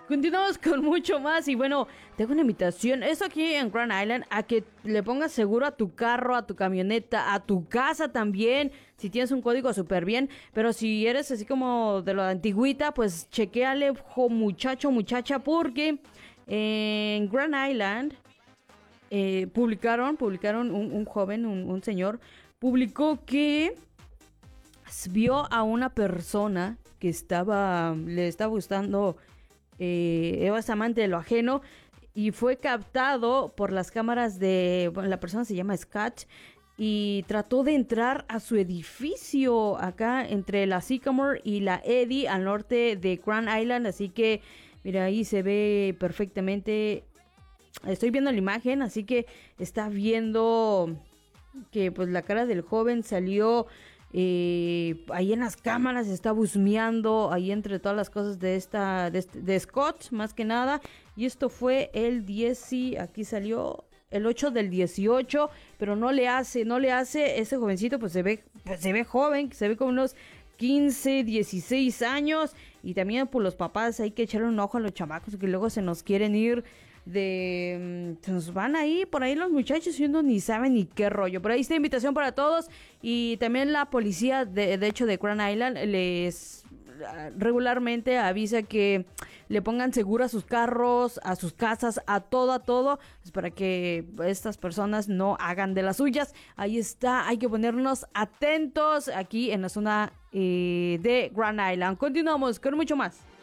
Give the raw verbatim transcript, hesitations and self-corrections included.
Continuamos con mucho más y bueno, tengo una invitación, eso aquí en Grand Island, a que le pongas seguro a tu carro, a tu camioneta, a tu casa también, si tienes un código súper bien, pero si eres así como de la antigüita, pues chequéale, jo, muchacho, muchacha, porque en Grand Island eh, publicaron, publicaron un, un joven, un, un señor, publicó que vio a una persona que estaba, le estaba gustando... Eh, Eva es amante de lo ajeno y fue captado por las cámaras de, bueno, la persona se llama Scott y trató de entrar a su edificio acá entre la Sycamore y la Eddy al norte de Grand Island, así que mira, ahí se ve perfectamente, estoy viendo la imagen, así que está viendo que pues la cara del joven salió eh, ahí en las cámaras, está husmeando ahí entre todas las cosas de esta de, este, de Scott, más que nada. Y esto fue el diez, aquí salió el ocho del dieciocho, pero no le hace, no le hace, ese jovencito pues se ve, pues se ve joven, se ve como unos quince, dieciséis años. Y también por los papás hay que echarle un ojo a los chamacos que luego se nos quieren ir de... Se nos van ahí, por ahí los muchachos y uno ni sabe ni qué rollo. Por ahí está invitación para todos. Y también la policía, de, de hecho de Grand Island, les regularmente avisa que le pongan seguro a sus carros, a sus casas, a todo, a todo, pues para que estas personas no hagan de las suyas. Ahí está, hay que ponernos atentos aquí en la zona eh, de Grand Island. Continuamos con mucho más.